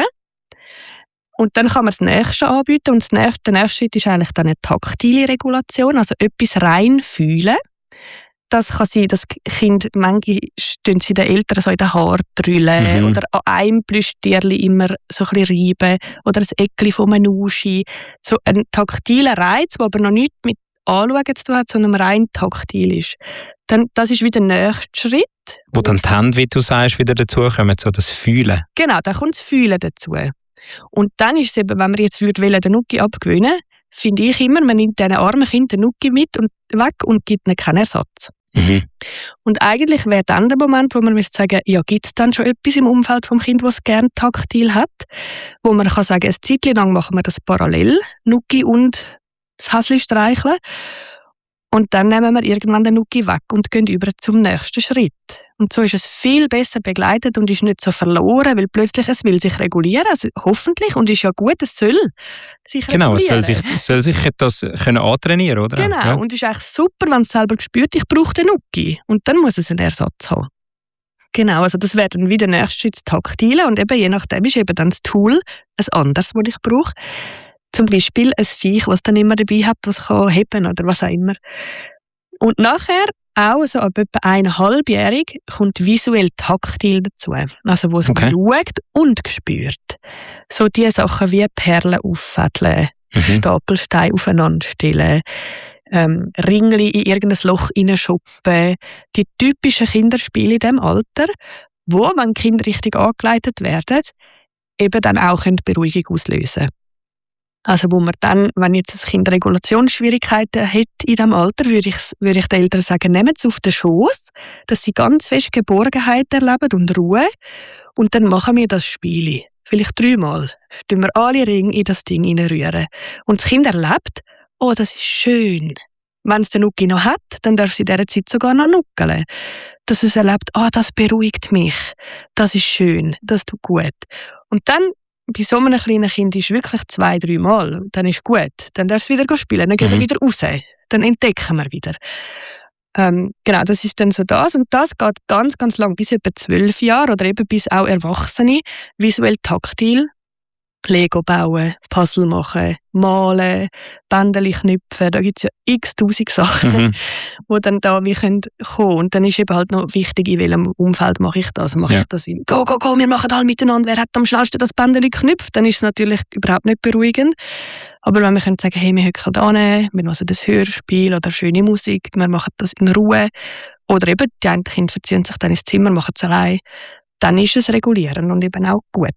Und dann kann man das Nächste anbieten und das nächste, der nächste Schritt ist eigentlich dann eine taktile Regulation, also etwas rein fühlen. Das kann sein, dass Kinder, manchmal stehen sie den Eltern so in den Haaren drüllen Mhm. oder an einem Plüschtierli immer so ein bisschen reiben oder ein Eckli von einem Nuschi. So ein taktiler Reiz, der aber noch nichts mit Anschauen zu tun hat, sondern rein taktil ist. Dann, das ist wieder der nächste Schritt. Wo dann die Hände, wie du sagst, wieder dazukommen, so das Fühlen. Genau, da kommt das Fühlen dazu. Und dann ist es eben, wenn man jetzt würde wollen, den Nucki abgewöhnen, finde ich immer, man nimmt diesen armen Kind den Nucki mit und weg und gibt ihnen keinen Ersatz. Mhm. Und eigentlich wäre dann der Moment, wo man müsste sagen, ja, gibt es dann schon etwas im Umfeld vom Kind, das es gerne taktil hat, wo man kann sagen, ein Zeitchen lang machen wir das parallel, Nucki und das Häsli streicheln. Und dann nehmen wir irgendwann den Nucki weg und gehen über zum nächsten Schritt. Und so ist es viel besser begleitet und ist nicht so verloren, weil plötzlich es will sich regulieren, also hoffentlich, und ist ja gut, es soll sich Genau, es regulieren. soll sich, soll sich das können antrainieren, oder? Genau, Ja. und es ist eigentlich super, wenn es selber spürt, ich brauche den Nucki. Und dann muss es einen Ersatz haben. Genau, also das wäre dann wieder der nächste Schritt, das Taktile. Und eben je nachdem ist eben dann das Tool ein anderes, das ich brauche. Zum Beispiel ein Viech, das dann immer dabei hat, was kann heben oder was auch immer. Und nachher, auch so ab etwa eineinhalbjährig, kommt visuell taktil dazu. Also wo es Okay. schaut und spürt. So die Sachen wie Perlen auffädeln, Mhm. Stapelsteine aufeinander stellen, ähm, Ringli in irgendein Loch hineinschuppen. Die typischen Kinderspiele in diesem Alter, wo, wenn die Kinder richtig angeleitet werden, eben dann auch Beruhigung auslösen können. Also wo man dann, wenn jetzt das Kind Regulationsschwierigkeiten hat in diesem Alter, würde ich, würde ich den Eltern sagen, nehmt es auf den Schoß, dass sie ganz fest Geborgenheit erleben und Ruhe. Und dann machen wir das Spiel. Vielleicht dreimal. Tun wir alle Ringe in das Ding hineinrühren. Und das Kind erlebt, oh, das ist schön. Wenn es den Nucki noch hat, dann darf sie in dieser Zeit sogar noch nuckeln. Dass es erlebt, ah, oh, das beruhigt mich. Das ist schön. Das tut gut. Und dann, bei so einem kleinen Kind ist wirklich zwei, drei Mal. Dann ist gut. Dann darf es wieder spielen. Dann gehen wir Mhm. wieder raus. Dann entdecken wir wieder. Ähm, genau, das ist dann so das. Und das geht ganz, ganz lang, bis etwa zwölf Jahre oder eben bis auch Erwachsene, visuell taktil, Lego bauen, Puzzle machen, malen, Bändeli knüpfen, da gibt es ja x-tausend Sachen, Mhm. die dann da wie können kommen. Und dann ist eben halt noch wichtig, in welchem Umfeld mache ich das. Mache Ja. ich das in «Go, go, go, wir machen alle miteinander, wer hat am schnellsten das Bändeli geknüpft?» Dann ist es natürlich überhaupt nicht beruhigend. Aber wenn wir können sagen, hey, wir hücken da hin, wir machen das Hörspiel oder schöne Musik, wir machen das in Ruhe, oder eben die einen Kinder verziehen sich dann ins Zimmer, machen es allein, dann ist es regulierend und eben auch gut.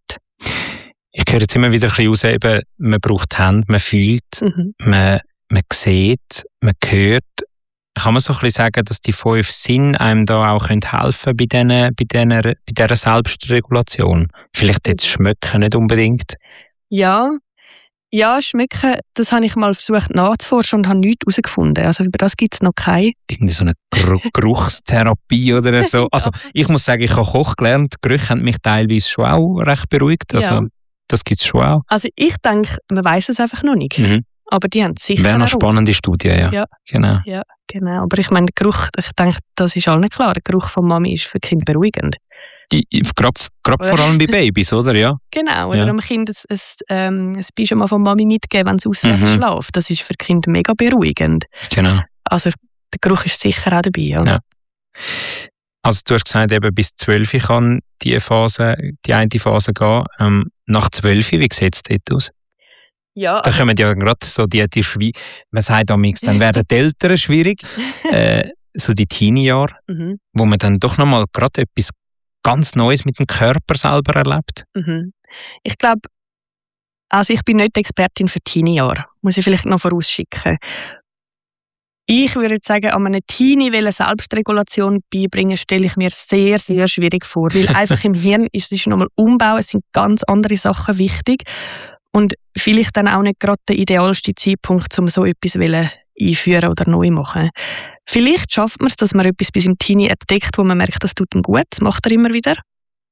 Ich höre jetzt immer wieder ein bisschen raus, eben, man braucht die Hände, man fühlt, Mhm. man, man sieht, man hört. Kann man so ein bisschen sagen, dass die fünf Sinne einem da auch helfen können bei dieser, bei dieser, bei dieser Selbstregulation? Vielleicht jetzt schmecken nicht unbedingt. Ja, Ja, schmecken, das habe ich mal versucht nachzuforschen und habe nichts herausgefunden. Also über das gibt es noch keine. Irgendwie so eine Geruch- Geruchstherapie oder so. Also ich muss sagen, ich habe Koch gelernt. Gerüche haben mich teilweise schon auch recht beruhigt. Also Ja. das gibt es schon auch. Also ich denke, man weiß es einfach noch nicht. Mhm. Aber die haben es sicher Wäre eine auch. spannende Studie, ja. Ja. Genau. Ja, genau. Aber ich meine, der Geruch, ich denke, das ist allen klar. Der Geruch von Mami ist für Kind beruhigend. Gerade vor allem bei Babys, oder? Ja. Genau. Oder Ja. einem Kind ein, ein, ähm, ein Pyjama von Mami mitgeben, wenn es auswärts Mhm. schläft. Das ist für Kind mega beruhigend. Genau. Also der Geruch ist sicher auch dabei. Ja. Ja. Also du hast gesagt, eben bis zwölf kann die Phase, die eine Phase gehen. Ähm, nach zwölf, wie sieht es dort aus? Ja, Da kommen ja gerade so die, die Schwi- man sagt amigs, dann werden die Eltern schwierig. äh, so die Teenie-Jahre, mhm. wo man dann doch nochmal gerade etwas ganz Neues mit dem Körper selber erlebt. Mhm. Ich glaube, also ich bin nicht die Expertin für Teenie-Jahre. Muss ich vielleicht noch vorausschicken. Ich würde jetzt sagen, an einem Teenie eine Selbstregulation beibringen, stelle ich mir sehr, sehr schwierig vor. Weil einfach im Hirn ist es nochmal Umbau, es sind ganz andere Sachen wichtig. Und vielleicht dann auch nicht gerade der idealste Zeitpunkt, um so etwas einführen oder neu machen. Vielleicht schafft man es, dass man etwas bis im Teenie entdeckt, wo man merkt, das tut ihm gut, das macht er immer wieder.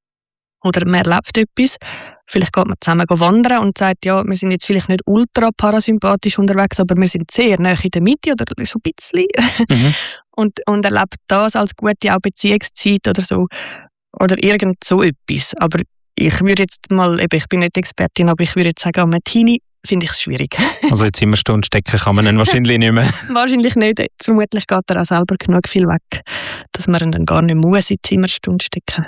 Oder man erlebt etwas. Vielleicht geht man zusammen wandern und sagt, ja, wir sind jetzt vielleicht nicht ultra parasympathisch unterwegs, aber wir sind sehr nah in der Mitte oder so ein bisschen. Mhm. und, und erlebt das als gute auch Beziehungszeit oder so. Oder irgend so etwas. Aber ich würde jetzt mal, eben, ich bin nicht Expertin, aber ich würde jetzt sagen, am Teenie finde ich es schwierig. Also in Zimmerstunde stecken kann man ihn wahrscheinlich nicht mehr. Wahrscheinlich nicht. Vermutlich geht er auch selber genug viel weg, dass man ihn dann gar nicht muss in die Zimmerstunde stecken.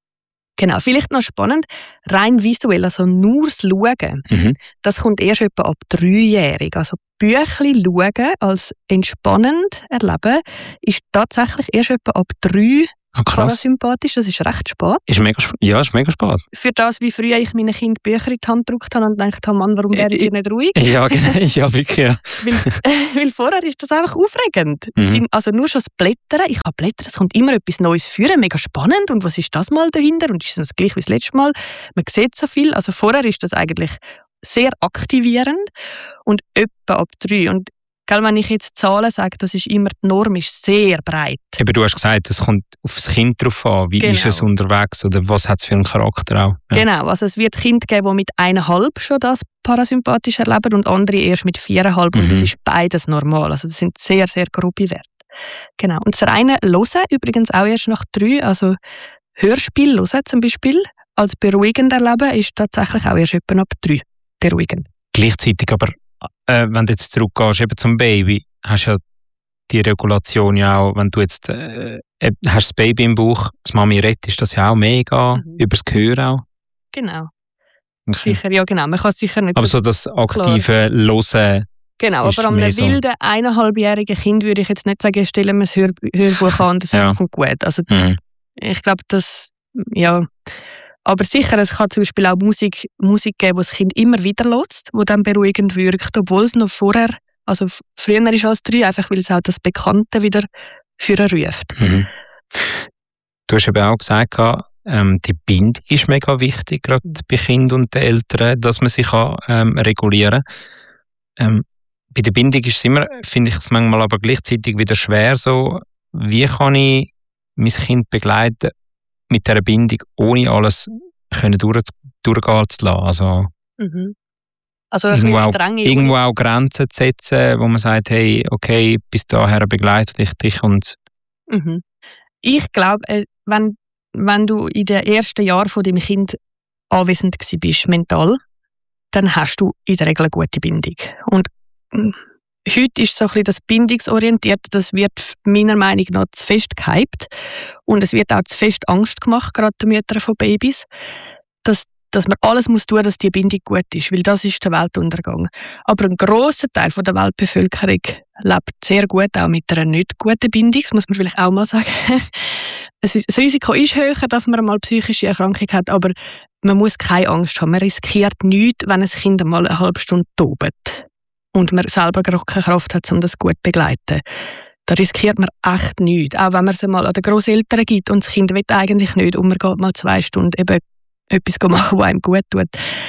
Genau, vielleicht noch spannend, rein visuell, also nur das Schauen, Mhm. das kommt erst etwa ab dreijährig. Also Büchli schauen als entspannend erleben ist tatsächlich erst etwa ab drei Ah, krass. parasympathisch. Das ist recht spät. Ist mega, sp- ja, ist mega spät. Für das, wie früher ich meinen Kind Bücher in die Hand gedrückt habe und gedacht habe, Mann, warum werdet ihr nicht ruhig? Ja, genau. Ja, wirklich. Ja. Weil, weil vorher ist das einfach aufregend. Mhm. Die, also nur schon das Blättern. Ich habe Blättern, es kommt immer etwas Neues führen, mega spannend. Und was ist das mal dahinter? Und ist es das gleich wie das letzte Mal? Man sieht so viel. Also vorher ist das eigentlich sehr aktivierend und etwa ab drei. Und gell, wenn ich jetzt Zahlen sage, das ist immer, die Norm ist sehr breit. Eben, du hast gesagt, es kommt auf das Kind drauf an. Wie Genau. ist es unterwegs oder was hat es für einen Charakter auch? Ja. Genau, also es wird Kinder geben, die mit eineinhalb schon das parasympathisch erleben und andere erst mit viereinhalb. Und Mhm. das ist beides normal. Also das sind sehr, sehr grobe Werte. Genau. Und das reine Hören übrigens auch erst nach drei. Also Hörspiel hören zum Beispiel als beruhigend erleben ist tatsächlich auch erst etwa ab drei beruhigend. Gleichzeitig aber, äh, wenn du jetzt zurückgehst eben zum Baby, hast du ja die Regulation ja auch, wenn du jetzt äh, äh, hast das Baby im Bauch, das Mami redet, ist das ja auch mega, Mhm. übers Gehör auch. Genau. Okay. Sicher, ja genau. Man kann es sicher nicht Aber so so das aktive Hören, Genau, ist aber an mehr einem so- wilden, eineinhalbjährigen Kind würde ich jetzt nicht sagen, stellen wir das Hör Hörbuch an, das Ja. kommt gut. Also mhm. ich glaube, das, ja. Aber sicher, es kann zum Beispiel auch Musik, Musik geben, die das Kind immer wieder hört, die dann beruhigend wirkt, obwohl es noch vorher, also f- früher ist als drei, einfach weil es auch das Bekannte wieder führen ruft. Mhm. Du hast eben auch gesagt, ähm, die Bindung ist mega wichtig, gerade bei Kindern und den Eltern, dass man sich kann, ähm, regulieren kann. Ähm, bei der Bindung ist es immer, finde ich es manchmal aber gleichzeitig wieder schwer, so, wie kann ich mein Kind begleiten mit dieser Bindung, ohne alles können durch, durchgehen zu lassen. Also Mhm. Also ein irgendwo bisschen auch, strenge irgendwo auch Grenzen zu setzen, wo man sagt, hey, okay, bis daher begleite ich dich und Mhm. Ich glaube, äh, wenn, wenn du in den ersten Jahren von deinem Kind anwesend gewesen bist, mental, dann hast du in der Regel eine gute Bindung. Und mm, heute ist so ein bisschen das Bindungsorientierte, das wird meiner Meinung nach zu fest gehypt. Und es wird auch zu fest Angst gemacht, gerade den Müttern von Babys, dass, dass man alles muss tun, dass die Bindung gut ist, weil das ist der Weltuntergang. Aber ein grosser Teil von der Weltbevölkerung lebt sehr gut, auch mit einer nicht guten Bindung, das muss man vielleicht auch mal sagen. Es ist, das Risiko ist höher, dass man mal psychische Erkrankung hat, aber man muss keine Angst haben. Man riskiert nichts, wenn ein Kind mal eine halbe Stunde tobt und man selber gar keine Kraft hat, um das gut zu begleiten. Da riskiert man echt nichts. Auch wenn man es mal an den Grosseltern gibt und das Kind will eigentlich nicht und man geht mal zwei Stunden eben etwas machen, was einem gut tut.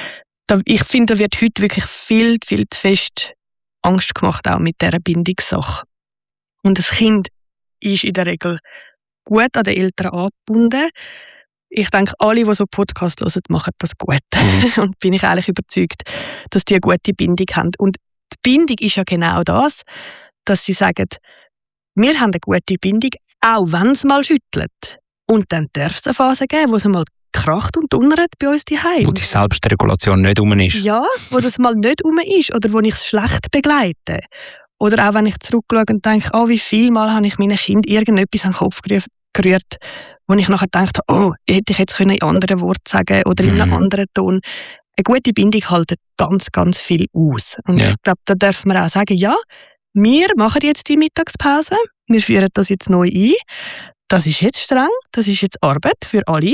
da, ich finde, da wird heute wirklich viel, viel zu fest Angst gemacht, auch mit dieser Bindungssache. Und das Kind ist in der Regel gut an den Eltern angebunden. Ich denke, alle, die so Podcasts hören, machen das gut. Mhm. Und bin ich eigentlich überzeugt, dass die eine gute Bindung haben. Und die Bindung ist ja genau das, dass sie sagen, wir haben eine gute Bindung, auch wenn es mal schüttelt. Und dann darf es eine Phase geben, wo es mal kracht und donnert bei uns daheim. Wo die Selbstregulation nicht rum ist. Ja, wo das mal nicht rum ist oder wo ich es schlecht begleite. Oder auch wenn ich zurückschaue und denke, oh, wie viel Mal habe ich meinen Kind irgendetwas an den Kopf gerührt, wo ich nachher dachte, oh, hätte ich jetzt können in anderen Worten sagen oder in einem mhm. anderen Ton. Eine gute Bindung hält ganz, ganz viel aus. Und ja. ich glaube, da dürfen wir auch sagen, ja, wir machen jetzt die Mittagspause, wir führen das jetzt neu ein. Das ist jetzt streng, das ist jetzt Arbeit für alle.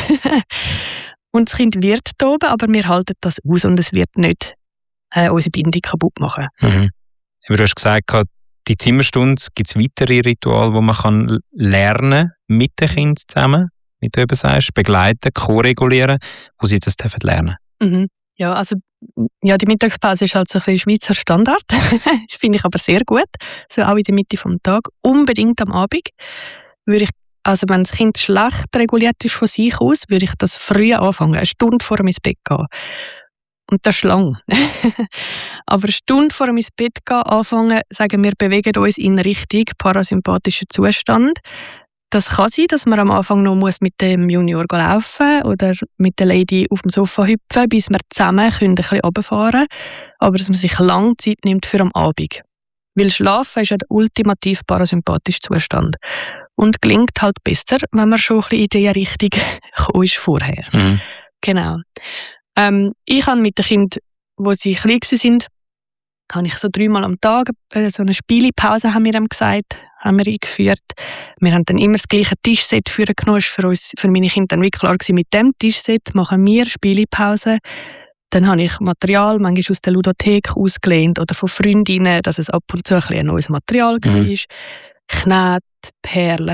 Und das Kind wird toben, aber wir halten das aus und es wird nicht äh, unsere Bindung kaputt machen. Mhm. Du hast gesagt, die Zimmerstunde, gibt es weitere Rituale, die man kann lernen mit den Kindern zusammen, wie du eben sagst, begleiten, ko-regulieren, wo sie das lernen dürfen? Mhm. Ja, also ja, die Mittagspause ist halt so ein bisschen Schweizer Standard. Das finde ich aber sehr gut. So auch in der Mitte des Tages. Unbedingt am Abend. Würde ich, also wenn das Kind schlecht reguliert ist von sich aus, würde ich das früh anfangen, eine Stunde vor dem ins Bett gehen. Und das ist lang. Aber eine Stunde vor dem ins Bett gehen anfangen, sagen wir, bewegen uns in Richtung parasympathischen Zustand. Das kann sein, dass man am Anfang noch muss mit dem Junior laufen oder mit der Lady auf dem Sofa hüpfen, bis wir zusammen können ein bisschen runterfahren können. Aber dass man sich lange Zeit nimmt für am Abend. Weil Schlafen ist ja der ultimativ parasympathische Zustand. Und gelingt halt besser, wenn man schon ein bisschen in diese Richtung gekommen ist vorher. Mhm. Genau. Ähm, ich habe mit den Kindern, als sie klein waren, habe ich so dreimal am Tag äh, so eine Spielepause, haben wir ihm gesagt, haben wir eingeführt. Wir haben dann immer das gleiche Tischset vorgenommen. Das war für uns, für meine Kinder dann wirklich klar gewesen, mit dem Tischset machen wir Spielepause. Dann habe ich Material, manchmal aus der Ludothek ausgelehnt oder von Freundinnen, dass es ab und zu ein, ein neues Material war. Mhm. Knete, Perlen,